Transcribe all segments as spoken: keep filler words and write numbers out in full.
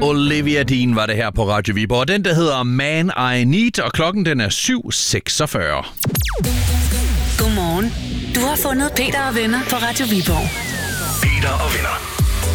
Olivia Dean var det her på Radio Viborg. Den, der hedder Man I Need, og klokken den er syv seksogfyrre. Godmorgen. Du har fundet Peter og venner på Radio Viborg. Peter og venner.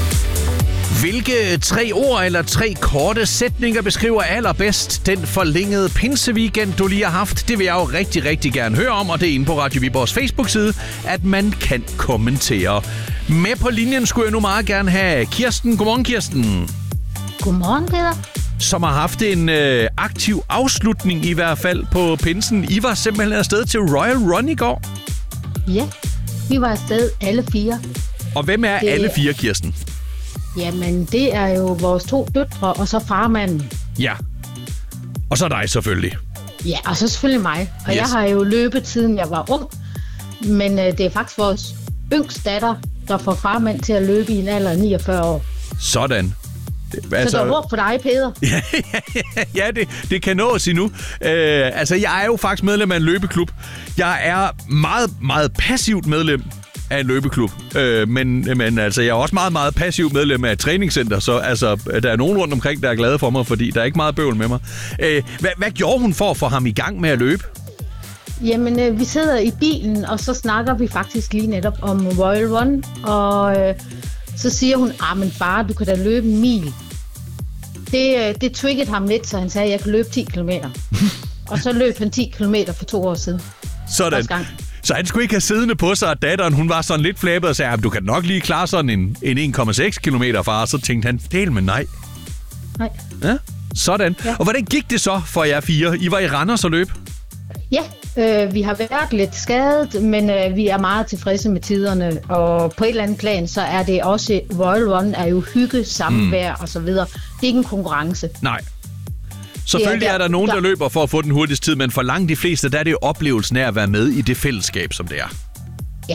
Hvilke tre ord eller tre korte sætninger beskriver allerbedst den forlængede pinseweekend, du lige har haft? Det vil jeg jo rigtig, rigtig gerne høre om, og det er inde på Radio Viborgs Facebook-side, at man kan kommentere. Med på linjen skulle jeg nu meget gerne have Kirsten. Godmorgen, Kirsten. Godmorgen, Peter. Som har haft en øh, aktiv afslutning i hvert fald på pinsen. I var simpelthen afsted til Royal Run i går. Ja, vi var afsted alle fire. Og hvem er det... alle fire, Kirsten? Jamen, det er jo vores to døtre, og så farmanden. Ja. Og så dig selvfølgelig. Ja, og så selvfølgelig mig. Og yes. Jeg har jo løbet, siden jeg var ung. Men øh, det er faktisk vores yngste datter, der får farmand til at løbe i en alder af niogfyrre år. Sådan. Det, altså... Så der er ord på dig, Peter. ja, ja, ja det, det kan nås endnu. Øh, altså, jeg er jo faktisk medlem af en løbeklub. Jeg er meget, meget passivt medlem af en løbeklub. Øh, men, men altså, jeg er også meget, meget passivt medlem af et træningscenter, så altså, der er nogen rundt omkring, der er glade for mig, fordi der er ikke meget bøvl med mig. Øh, hvad, hvad gjorde hun for at få ham i gang med at løbe? Jamen, øh, vi sidder i bilen, og så snakker vi faktisk lige netop om Royal Run, og øh, så siger hun, ah, men far, du kan da løbe en mil. Det, øh, det triggede ham lidt, så han sagde, at jeg kan løbe ti kilometer. Og så løb han ti kilometer for to år siden. Sådan. Så han skulle ikke have siddende på sig, at datteren hun var sådan lidt flabet og sagde, at du kan nok lige klare sådan en, en en komma seks kilometer, far. Så tænkte han, del med nej. Nej. Ja, sådan. Ja. Og hvordan gik det så for jer fire? I var i Randers og løb? Ja, øh, vi har været lidt skadet, men øh, vi er meget tilfredse med tiderne. Og på et eller andet plan, så er det også, Royal Run er jo hygge, samvær mm. og så videre. Det er ikke en konkurrence. Nej. Selvfølgelig er der nogen, der løber for at få den hurtigste tid, men for langt de fleste, der er det jo oplevelsen af at være med i det fællesskab, som det er. Ja.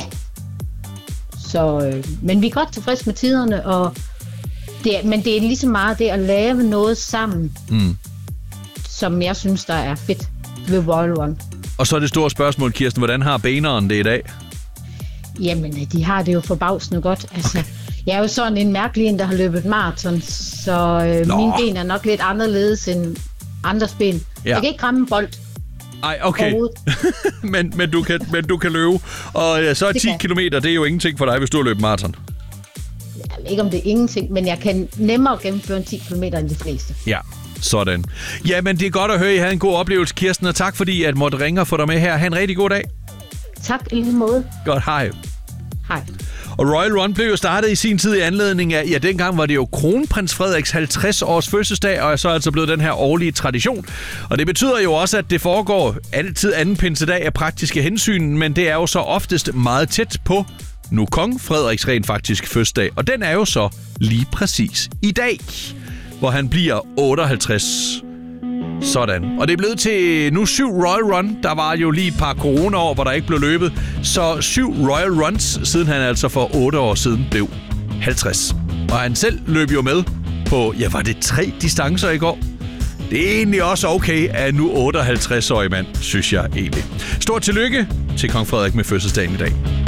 Så, øh, men vi er godt tilfredse med tiderne, og det er, men det er lige meget det at lave noget sammen, mm. som jeg synes, der er fedt ved Royal Run. Og så er det store spørgsmål, Kirsten, hvordan har beneren det i dag? Jamen, de har det jo forbavsende godt. Altså, okay. Jeg er jo sådan en mærkelig en, der har løbet maraton, så øh, mine ben er nok lidt anderledes end andres ben. Ja. Jeg kan ikke ramme en bold. Ej, okay. men, men, du kan, men du kan løbe. Og ja, så er ti kilometer, det er jo ingenting for dig, hvis du har løbet maraton. Jeg ved ikke, om det er ingenting, men jeg kan nemmere gennemføre en ti kilometer end de fleste. Ja, sådan. Ja, men det er godt at høre, at I havde en god oplevelse, Kirsten, og tak fordi, at måtte ringe og få dig med her. Ha' en rigtig god dag. Tak, i lige måde. Godt, hej. Hej. Og Royal Run blev jo startet i sin tid i anledning af, ja, dengang var det jo kronprins Frederiks halvtreds års fødselsdag, og så er altså blevet den her årlige tradition. Og det betyder jo også, at det foregår altid anden pinsedag af praktiske hensyn, men det er jo så oftest meget tæt på nu kong Frederiks rent faktisk fødselsdag. Og den er jo så lige præcis i dag, hvor han bliver otteoghalvtreds. Sådan. Og det er blevet til nu syv Royal Run. Der var jo lige et par corona-år, hvor der ikke blev løbet. Så syv Royal Runs, siden han altså for otte år siden blev halvtreds. Og han selv løb jo med på, ja, var det tre distancer i går? Det er egentlig også okay af nu otteoghalvtreds-årig mand, synes jeg egentlig. Stort tillykke til kong Frederik med fødselsdagen i dag.